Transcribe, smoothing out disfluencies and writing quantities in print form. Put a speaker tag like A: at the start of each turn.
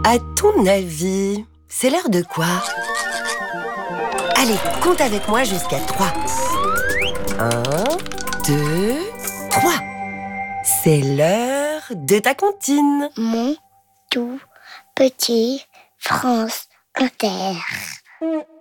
A: À ton avis, c'est l'heure de quoi? Allez, compte avec moi jusqu'à 3. 1, 2, 3. C'est l'heure de ta comptine.
B: Mon tout petit France Inter.